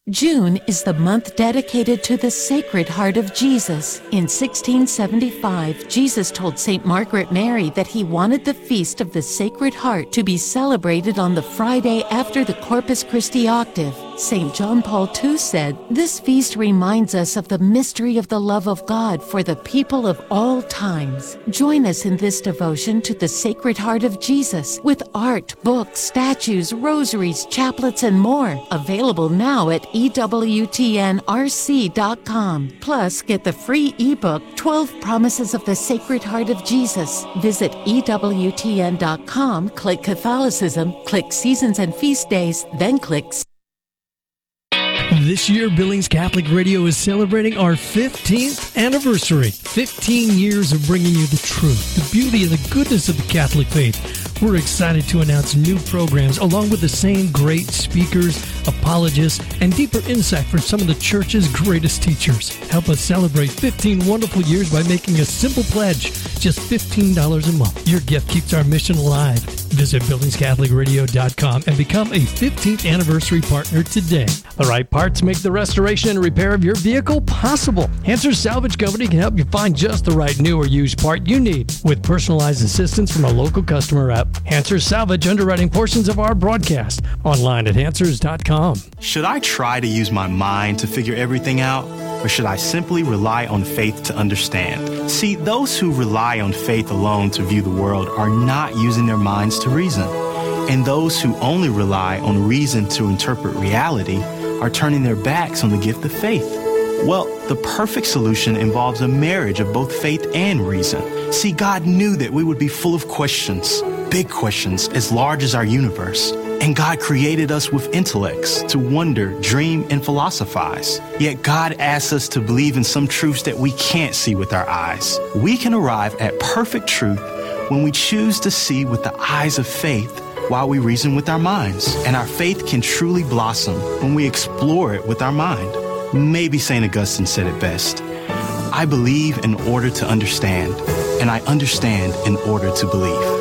June is the month dedicated to the Sacred Heart of Jesus. In 1675, Jesus told St. Margaret Mary that he wanted the Feast of the Sacred Heart to be celebrated on the Friday after the Corpus Christi octave. St. John Paul II said, "This feast reminds us of the mystery of the love of God for the people of all times." Join us in this devotion to the Sacred Heart of Jesus with art, books, statues, rosaries, chaplets, and more. Available now at EWTNRC.com. Plus, get the free ebook, 12 Promises of the Sacred Heart of Jesus. Visit EWTN.com, click Catholicism, click Seasons and Feast Days, then click. This year, Billings Catholic Radio is celebrating our 15th anniversary. 15 years of bringing you the truth, the beauty, and the goodness of the Catholic faith. We're excited to announce new programs along with the same great speakers, apologists, and deeper insight from some of the Church's greatest teachers. Help us celebrate 15 wonderful years by making a simple pledge, just $15 a month. Your gift keeps our mission alive. Visit BillingsCatholicRadio.com and become a 15th anniversary partner today. The right parts make the restoration and repair of your vehicle possible. Hanser Salvage Company can help you find just the right new or used part you need with personalized assistance from a local customer rep. Hanser Salvage underwriting portions of our broadcast online at Hansers.com. Should I try to use my mind to figure everything out? Or should I simply rely on faith to understand? See, those who rely on faith alone to view the world are not using their minds to reason. And those who only rely on reason to interpret reality are turning their backs on the gift of faith. Well, the perfect solution involves a marriage of both faith and reason. See, God knew that we would be full of questions, big questions as large as our universe. And God created us with intellects to wonder, dream, and philosophize. Yet God asks us to believe in some truths that we can't see with our eyes. We can arrive at perfect truth when we choose to see with the eyes of faith while we reason with our minds. And our faith can truly blossom when we explore it with our mind. Maybe St. Augustine said it best. I believe in order to understand, and I understand in order to believe.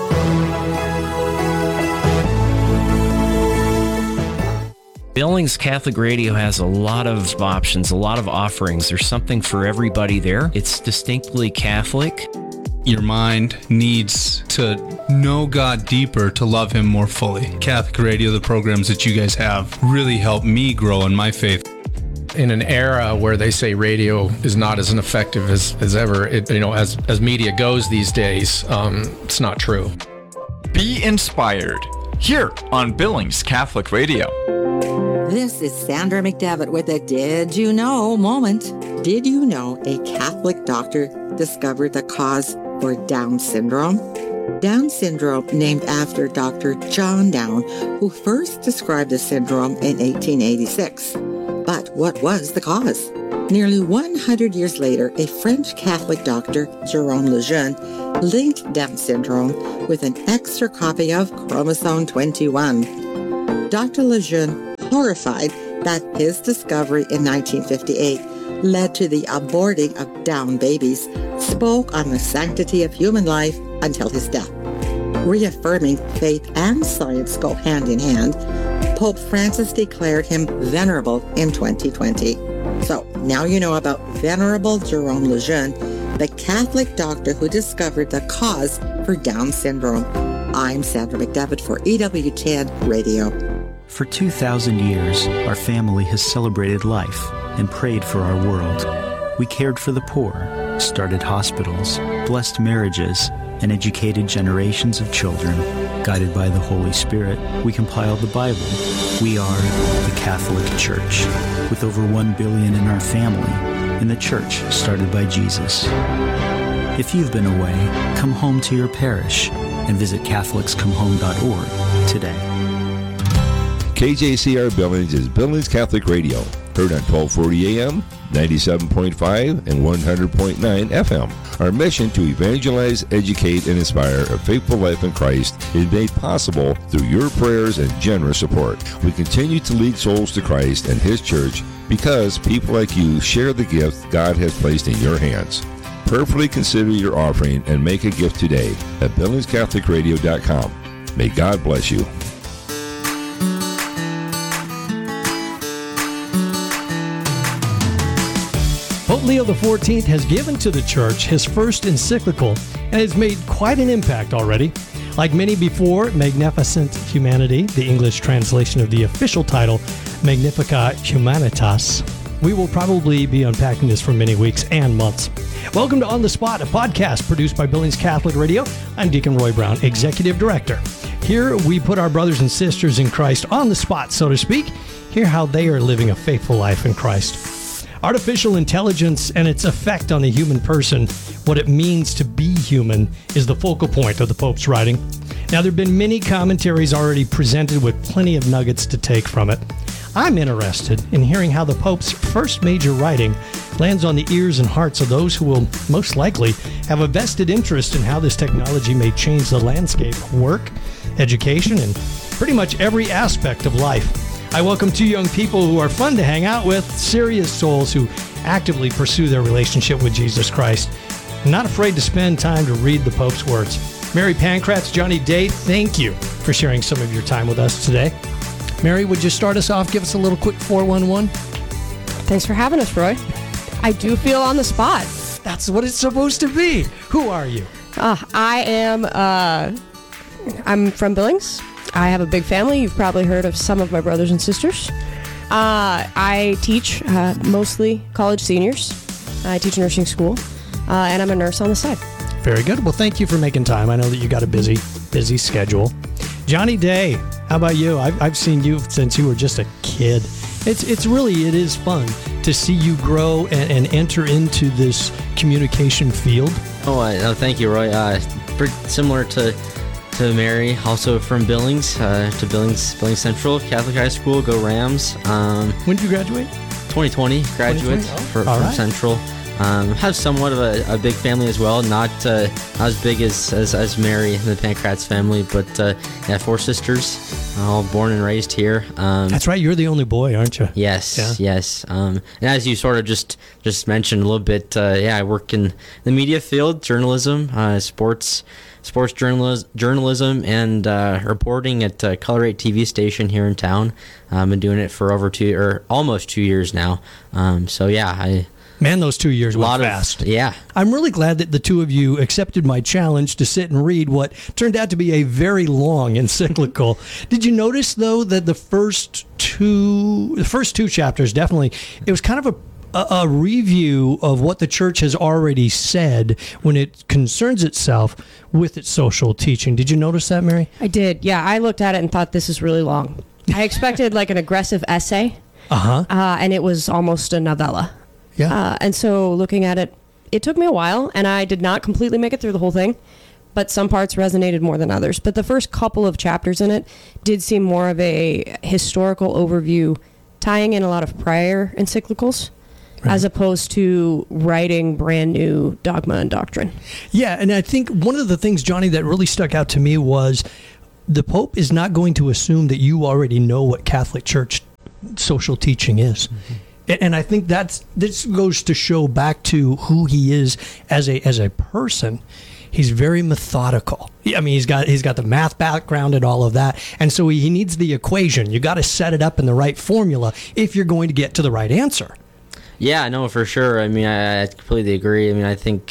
Billings Catholic Radio has a lot of options, a lot of offerings. There's something for everybody there. It's distinctly Catholic. Your mind needs to know God deeper to love Him more fully. Catholic Radio, the programs that you guys have, really help me grow in my faith. In an era where they say radio is not as effective as ever, as media goes these days, it's not true. Be inspired here on Billings Catholic Radio. This is Sandra McDevitt with a Did You Know moment. Did you know a Catholic doctor discovered the cause for Down syndrome? Down syndrome, named after Dr. John Down, who first described the syndrome in 1886. But what was the cause? Nearly 100 years later, a French Catholic doctor, Jérôme Lejeune, linked Down syndrome with an extra copy of chromosome 21. Dr. Lejeune, horrified that his discovery in 1958 led to the aborting of Down babies, spoke on the sanctity of human life until his death. Reaffirming faith and science go hand in hand, Pope Francis declared him venerable in 2020. So now you know about Venerable Jérôme Lejeune, the Catholic doctor who discovered the cause for Down syndrome. I'm Sandra McDevitt for EWTN Radio. For 2,000 years, our family has celebrated life and prayed for our world. We cared for the poor, started hospitals, blessed marriages, and educated generations of children. Guided by the Holy Spirit, we compiled the Bible. We are the Catholic Church, with over 1 billion in our family, in the church started by Jesus. If you've been away, come home to your parish and visit CatholicsComeHome.org today. KJCR Billings is Billings Catholic Radio, heard on 1240 AM, 97.5, and 100.9 FM. Our mission to evangelize, educate, and inspire a faithful life in Christ is made possible through your prayers and generous support. We continue to lead souls to Christ and His church because people like you share the gift God has placed in your hands. Prayerfully consider your offering and make a gift today at BillingsCatholicRadio.com. May God bless you. Leo XIV has given to the Church his first encyclical and has made quite an impact already. Like many before, Magnificent Humanity, the English translation of the official title, Magnificat Humanitas, we will probably be unpacking this for many weeks and months. Welcome to On the Spot, a podcast produced by Billings Catholic Radio. I'm Deacon Roy Brown, Executive Director. Here we put our brothers and sisters in Christ on the spot, so to speak. Hear how they are living a faithful life in Christ. Artificial intelligence and its effect on the human person, what it means to be human, is the focal point of the Pope's writing. Now, there have been many commentaries already presented with plenty of nuggets to take from it. I'm interested in hearing how the Pope's first major writing lands on the ears and hearts of those who will most likely have a vested interest in how this technology may change the landscape of work, education, and pretty much every aspect of life. I welcome two young people who are fun to hang out with, serious souls who actively pursue their relationship with Jesus Christ, and not afraid to spend time to read the Pope's words. Mary Pankratz, Johnny Day, thank you for sharing some of your time with us today. Mary, would you start us off? Give us a little quick 411. Thanks for having us, Roy. I do feel on the spot. That's what it's supposed to be. Who are you? I'm from Billings. I have a big family. You've probably heard of some of my brothers and sisters. I teach mostly college seniors. I teach nursing school, and I'm a nurse on the side. Very good. Well, thank you for making time. I know that you got a busy schedule. Johnny Day, how about you? I've seen you since you were just a kid. It is fun to see you grow and enter into this communication field. Thank you, Roy. Pretty similar to Mary, also from Billings, to Billings Central Catholic High School. Go Rams. When did you graduate? 2020 graduate from Central. Have somewhat of a big family as well, not as big as Mary and the Pankratz family, but 4 sisters, all born and raised here. That's right, you're the only boy, aren't you? Yes, yeah. Yes. And as you sort of just mentioned a little bit, I work in the media field, journalism, sports journalism, and reporting at Color 8 TV station here in town. I've been doing it for almost 2 years now. Man, those 2 years went fast. Yeah. I'm really glad that the two of you accepted my challenge to sit and read what turned out to be a very long encyclical. Did you notice, though, that the first two chapters, definitely, it was kind of a review of what the Church has already said when it concerns itself with its social teaching. Did you notice that, Mary? I did. Yeah, I looked at it and thought, this is really long. I expected like an aggressive essay, and it was almost a novella. Yeah. And so looking at it, it took me a while, and I did not completely make it through the whole thing, but some parts resonated more than others. But the first couple of chapters in it did seem more of a historical overview, tying in a lot of prior encyclicals, as opposed to writing brand new dogma and doctrine. Yeah, and I think one of the things, Johnny, that really stuck out to me was the Pope is not going to assume that you already know what Catholic Church social teaching is. Mm-hmm. And I think this goes to show back to who he is as a person. He's very methodical. I mean, he's got the math background and all of that, and so he needs the equation. You got to set it up in the right formula if you're going to get to the right answer. Yeah, no, for sure. I mean, I completely agree. I mean, I think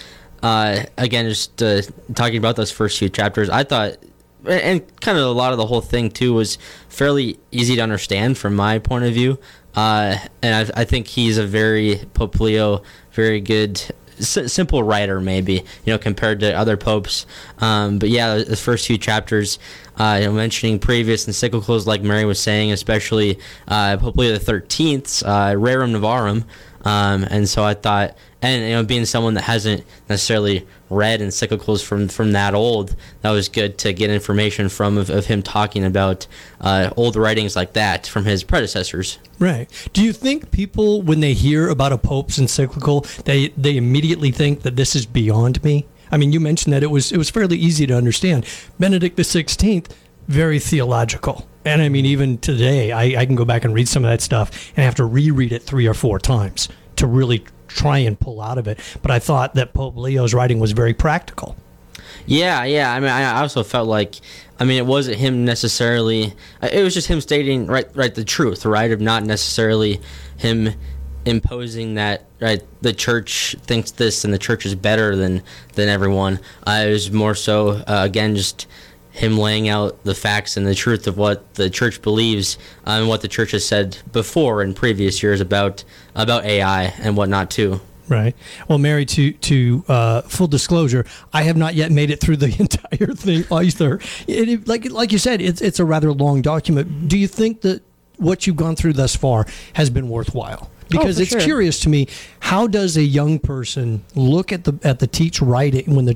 again, just talking about those first few chapters, I thought, and kind of a lot of the whole thing too, was fairly easy to understand from my point of view. And I think he's Pope Leo, very good, simple writer, maybe, compared to other popes. But yeah, the first few chapters, mentioning previous encyclicals, like Mary was saying, especially Pope Leo XIII's Rerum Novarum. And so I thought, and being someone that hasn't necessarily read encyclicals from that old, that was good to get information of him talking about old writings like that from his predecessors. Right. Do you think people, when they hear about a Pope's encyclical, they immediately think that this is beyond me? I mean, you mentioned that it was fairly easy to understand. Benedict XVI, very theological. And I mean, even today, I can go back and read some of that stuff and have to reread it 3 or 4 times to really try and pull out of it. But I thought that Pope Leo's writing was very practical. Yeah. I mean, I also felt like, it wasn't him necessarily. It was just him stating right the truth, right, of not necessarily him imposing that, right, the church thinks this and the church is better than everyone. It was more so, again, just him laying out the facts and the truth of what the church believes and what the church has said before in previous years about AI and whatnot too. Right. Well, Mary, to full disclosure, I have not yet made it through the entire thing either. Like you said, it's a rather long document. Do you think that what you've gone through thus far has been worthwhile? Because it's curious to me, how does a young person look at the teach writing when the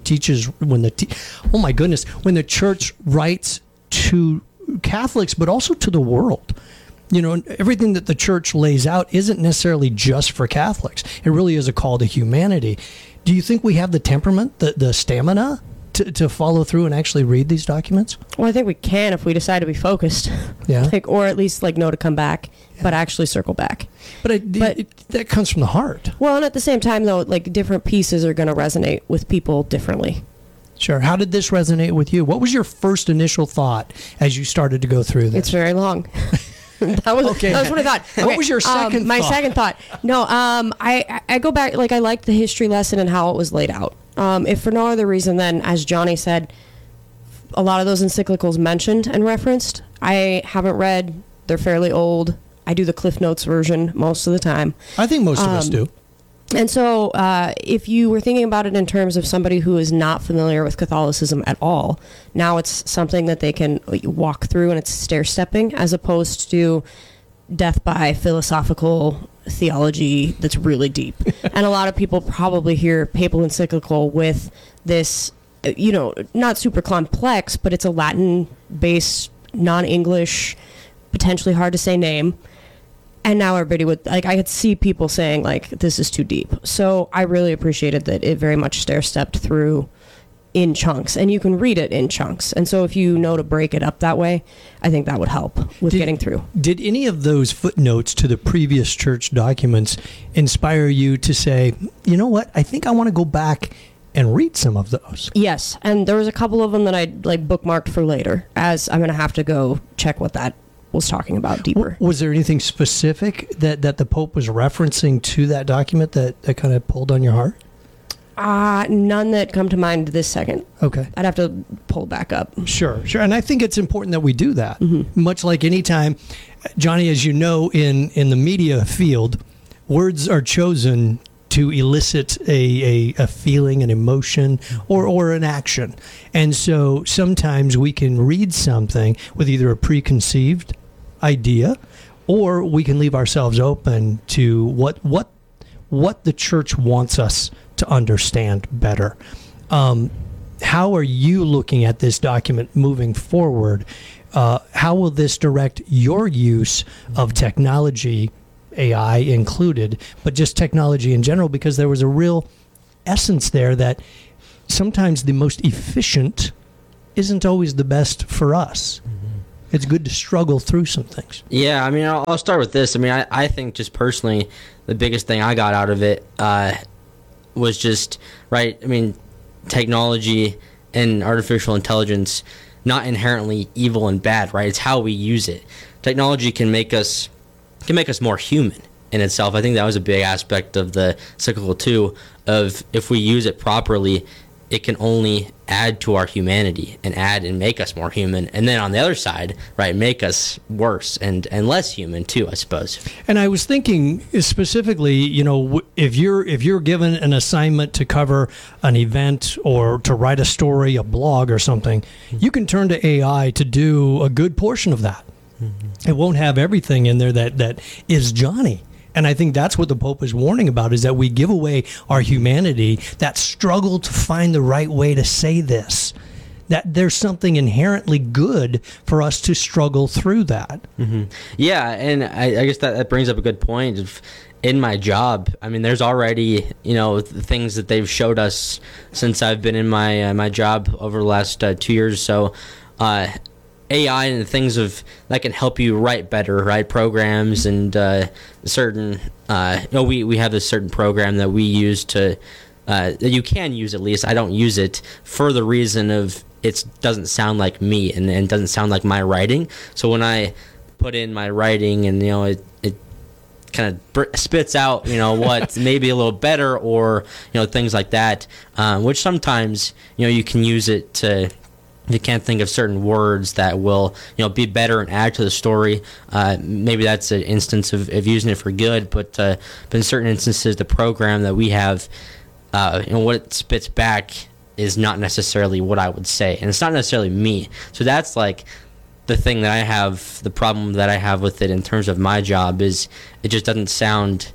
church writes to Catholics, but also to the world? You know, everything that the church lays out isn't necessarily just for Catholics. It really is a call to humanity. Do you think we have the temperament, the stamina to follow through and actually read these documents? Well, I think we can if we decide to be focused. Yeah. Or at least know to come back, but actually circle back. But that comes from the heart. Well, and at the same time, though, different pieces are going to resonate with people differently. Sure. How did this resonate with you? What was your first initial thought as you started to go through this? It's very long. That was what I thought. Okay, what was your second thought? My second thought. No, I go back, I liked the history lesson and how it was laid out. If for no other reason than, as Johnny said, a lot of those encyclicals mentioned and referenced, I haven't read. They're fairly old. I do the Cliff Notes version most of the time. I think most of us do. And so if you were thinking about it in terms of somebody who is not familiar with Catholicism at all, now it's something that they can walk through, and it's stair-stepping as opposed to death by philosophical theology that's really deep. And a lot of people probably hear papal encyclical with this, not super complex, but it's a Latin-based, non-English, potentially hard to say name. And now everybody would, I could see people saying, this is too deep. So I really appreciated that it very much stair-stepped through in chunks. And you can read it in chunks. And so if you know to break it up that way, I think that would help with getting through. Did any of those footnotes to the previous church documents inspire you to say, you know what, I think I want to go back and read some of those? Yes. And there was a couple of them that I bookmarked for later, as I'm going to have to go check what that was talking about deeper. Was there anything specific that the Pope was referencing to that document that kind of pulled on your heart? None that come to mind this second. Okay. I'd have to pull back up. Sure. And I think it's important that we do that. Mm-hmm. Much like any time, Johnny, as you know, in the media field, words are chosen to elicit a feeling, an emotion, or an action. And so sometimes we can read something with either a preconceived idea, or we can leave ourselves open to what the church wants us to understand better. How are you looking at this document moving forward? How will this direct your use of technology, AI included, but just technology in general? Because there was a real essence there that sometimes the most efficient isn't always the best for us. Mm-hmm. It's good to struggle through some things. Yeah, I'll start with this. I think just personally, the biggest thing I got out of it was just, right, technology and artificial intelligence, not inherently evil and bad, right? It's how we use it. Technology can make us more human in itself. I think that was a big aspect of the cyclical too, of if we use it properly, it can only add to our humanity and make us more human. And then on the other side, right, make us worse and less human too, I suppose. And I was thinking specifically, if you're given an assignment to cover an event or to write a story, a blog or something, you can turn to AI to do a good portion of that. Mm-hmm. It won't have everything in there that is Johnny. And I think that's what the Pope is warning about, is that we give away our humanity, that struggle to find the right way to say this, that there's something inherently good for us to struggle through that. Mm-hmm. Yeah, and I guess that brings up a good point. In my job, there's already, things that they've showed us since I've been in my job over the last 2 years or so. AI and things that can help you write better, right? Programs and certain, we have this certain program that we use that you can use at least. I don't use it for the reason of it doesn't sound like me and doesn't sound like my writing. So when I put in my writing and, it kind of spits out, what's maybe a little better, or, things like that, which sometimes, you can use it to, you can't think of certain words that will, be better and add to the story. Maybe that's an instance of using it for good, but in certain instances, the program that we have, what it spits back is not necessarily what I would say, and it's not necessarily me. So that's like the thing that I have, the problem that I have with it in terms of my job is it just doesn't sound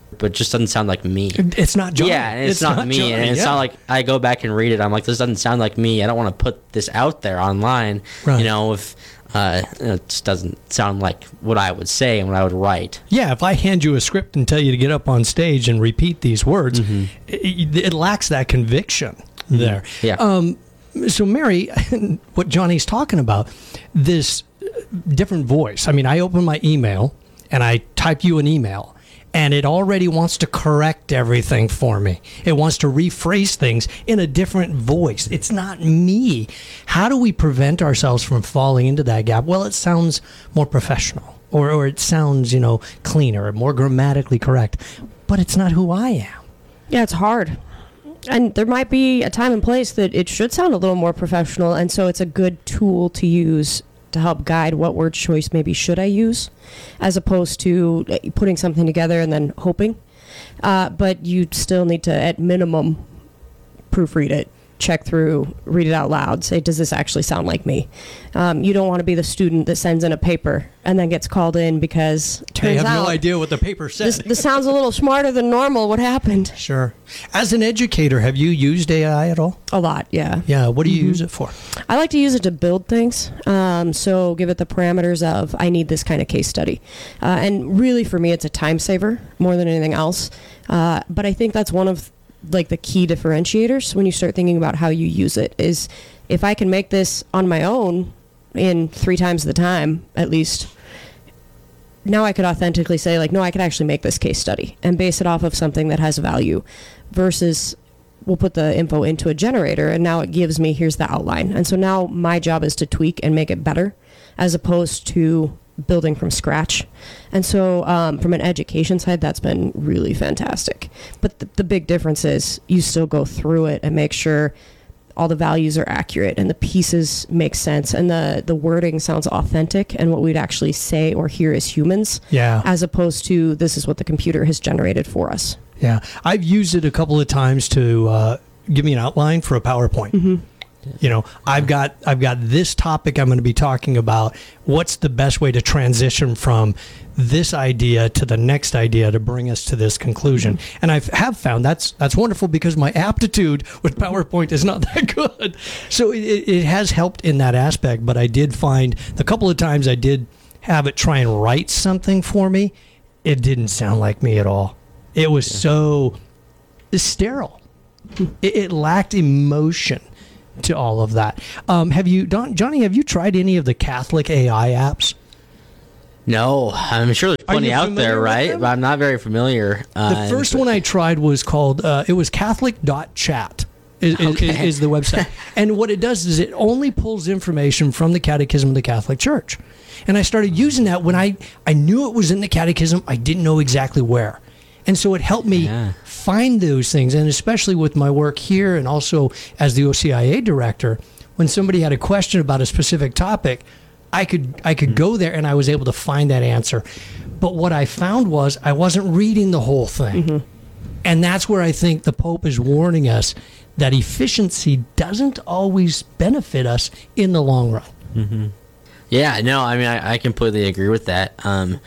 like me. It's not Johnny. Yeah, and it's not me. Johnny, and it's not like I go back and read it. I'm like, this doesn't sound like me. I don't want to put this out there online. Right. If it just doesn't sound like what I would say and what I would write. Yeah, if I hand you a script and tell you to get up on stage and repeat these words, it lacks that conviction there. Yeah. So, Mary, what Johnny's talking about, this different voice. I mean, I open my email and I type you an email, and it already wants to correct everything for me. It wants to rephrase things in a different voice. It's not me. How do we prevent ourselves from falling into that gap? Well, it sounds more professional, or it sounds, cleaner, more grammatically correct, but it's not who I am. Yeah, it's hard. And there might be a time and place that it should sound a little more professional, and so it's a good tool to use to help guide what word choice maybe should I use, as opposed to putting something together and then hoping. But you still need to, at minimum, proofread it, check through, read it out loud, say, does this actually sound like me? You don't want to be the student that sends in a paper and then gets called in because it turns out they have no idea what the paper said. This sounds a little smarter than normal. What happened? Sure. As an educator, have you used AI at all? A lot, yeah. Yeah, what do you use it for? I like to use it to build things. So give it the parameters of, I need this kind of case study. And really for me, it's a time saver more than anything else. But I think that's one of the key differentiators when you start thinking about how you use it is, if I can make this on my own in 3 times the time, at least, now I could authentically say, no, I could actually make this case study and base it off of something that has value, versus we'll put the info into a generator and now it gives me, here's the outline. And so now my job is to tweak and make it better, as opposed to building from scratch. And so from an education side, that's been really fantastic. But the big difference is you still go through it and make sure all the values are accurate and the pieces make sense and the wording sounds authentic and what we'd actually say or hear as humans, as opposed to this is what the computer has generated for us. Yeah, I've used it a couple of times to give me an outline for a PowerPoint. I've got this topic I'm going to be talking about. What's the best way to transition from this idea to the next idea to bring us to this conclusion? And I have found that's wonderful, because my aptitude with PowerPoint is not that good. So it has helped in that aspect. But I did find the couple of times I did have it try and write something for me, it didn't sound like me at all. It was so sterile. It lacked emotion to all of that. Johnny, have you tried any of the Catholic AI apps? No, I'm sure there's plenty out there, right? But I'm not very familiar. The first one I tried was called, it was Catholic.chat is the website. And what it does is it only pulls information from the Catechism of the Catholic Church. And I started using that when I knew it was in the Catechism, I didn't know exactly where. And so it helped me find those things. And especially with my work here and also as the OCIA director, when somebody had a question about a specific topic, I could go there and I was able to find that answer. But what I found was I wasn't reading the whole thing. And that's where I think the Pope is warning us that efficiency doesn't always benefit us in the long run. Yeah, no, I mean, I completely agree with that. And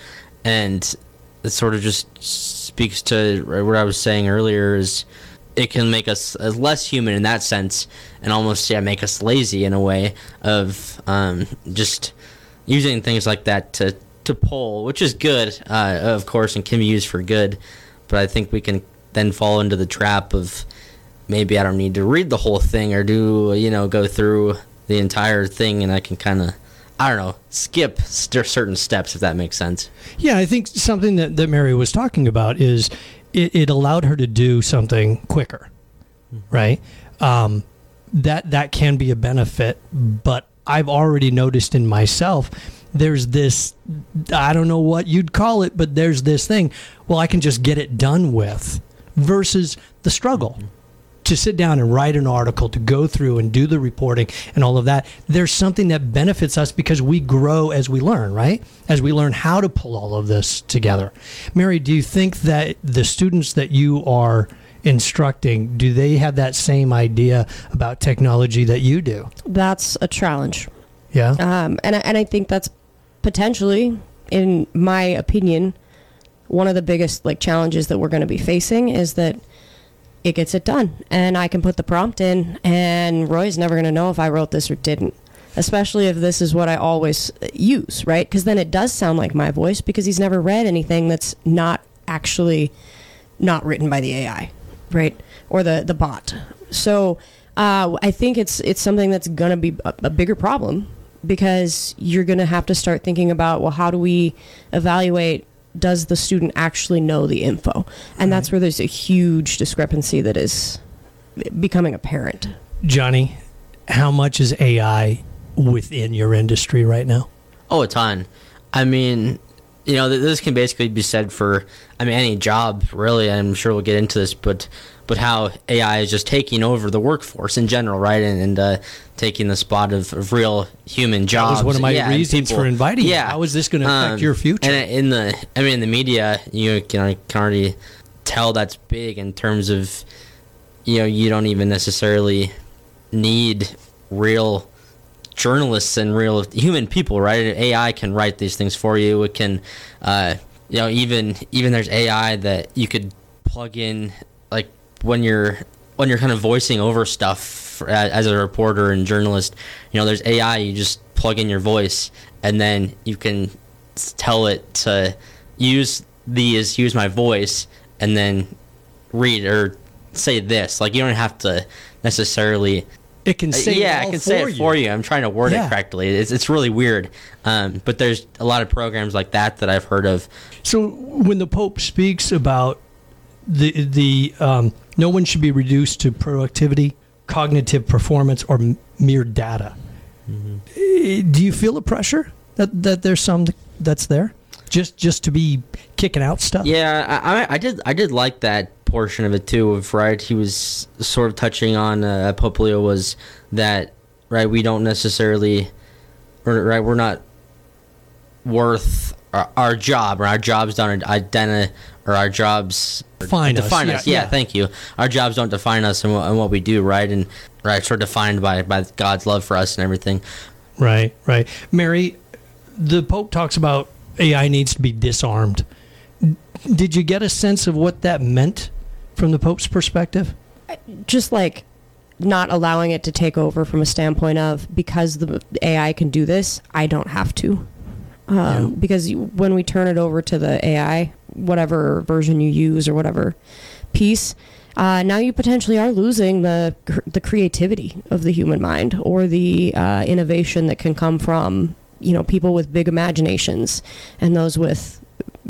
it sort of just speaks to what I was saying earlier, is it can make us less human in that sense, and almost make us lazy in a way of just using things like that to pull, which is good, of course, and can be used for good. But I think we can then fall into the trap of maybe I don't need to read the whole thing or go through the entire thing, and I can kind of, I don't know, skip certain steps, if that makes sense. Yeah, I think something that Mary was talking about is it allowed her to do something quicker, right? That can be a benefit, but I've already noticed in myself there's this, I don't know what you'd call it, but there's this thing, well, I can just get it done with, versus the struggle to sit down and write an article, to go through and do the reporting and all of that. There's something that benefits us because we grow as we learn, right? As we learn how to pull all of this together. Mary, do you think that the students that you are instructing, do they have that same idea about technology that you do? That's a challenge. Yeah. And I think that's potentially, in my opinion, one of the biggest challenges that we're going to be facing is that it gets it done, and I can put the prompt in, and Roy's never going to know if I wrote this or didn't, especially if this is what I always use, right? Because then it does sound like my voice, because he's never read anything that's not actually not written by the AI, right? Or the bot. So I think it's something that's going to be a bigger problem, because you're going to have to start thinking about, well, how do we evaluate, does the student actually know the info? And that's where there's a huge discrepancy that is becoming apparent. Johnny, how much is AI within your industry right now? Oh, a ton. I mean, this can basically be said for, any job, really. I'm sure we'll get into this, but how AI is just taking over the workforce in general, right? And taking the spot of real human jobs. That was one of my reasons for inviting you. How is this going to affect your future? And in the media, you can already tell that's big in terms of, you don't even necessarily need real journalists and real human people, right? AI can write these things for you. It can, even there's AI that you could plug in, when you're kind of voicing over stuff as a reporter and journalist, there's AI, you just plug in your voice, and then you can tell it to use my voice, and then read or say this. You don't have to necessarily. It can say it for you. I'm trying to word it correctly. It's really weird. But there's a lot of programs like that I've heard of. So when the Pope speaks about the no one should be reduced to productivity, cognitive performance, or mere data. Mm-hmm. Do you feel the pressure that there's some that's there, just to be kicking out stuff? Yeah, I did like that portion of it too. Of right, he was sort of touching on Pope Leo was that right. We don't necessarily, right. We're not worth our job, or our jobs don't identify, or our jobs define us. Yeah, thank you. Our jobs don't define us and what we do, right? And right, sort of defined by God's love for us and everything. Right. Mary, the Pope talks about AI needs to be disarmed. Did you get a sense of what that meant from the Pope's perspective? Just not allowing it to take over from a standpoint of, because the AI can do this, I don't have to. Because when we turn it over to the AI, whatever version you use or whatever piece, now you potentially are losing the creativity of the human mind, or the innovation that can come from people with big imaginations and those with